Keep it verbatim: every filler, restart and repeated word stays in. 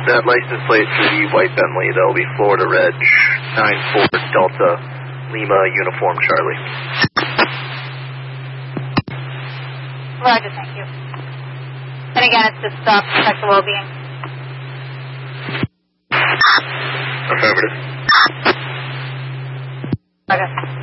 That license plate for the white Bentley, that will be Florida Reg nine four Delta Lima Uniform Charlie. Roger, thank you. And again, it's just uh, protect the well-being. Affirmative. Okay.